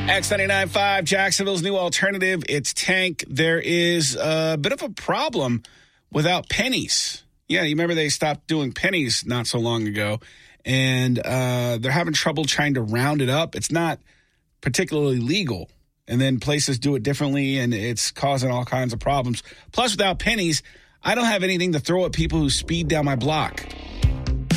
X99.5, Jacksonville's new alternative. It's Tank. There is a bit of a problem without pennies. Yeah, you remember they stopped doing pennies not so long ago, and they're having trouble trying to round it up. It's not particularly legal, and then places do it differently, and it's causing all kinds of problems. Plus, without pennies, I don't have anything to throw at people who speed down my block.